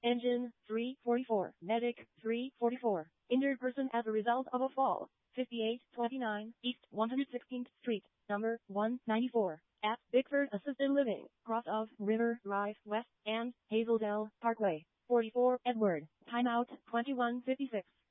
Engine 344. Medic 344. Injured person as a result of a fall. 5829 East 116th Street, number 194. At Bickford Assisted Living, cross of River Drive West and Hazeldale Parkway. 44 Edward. Timeout 2156.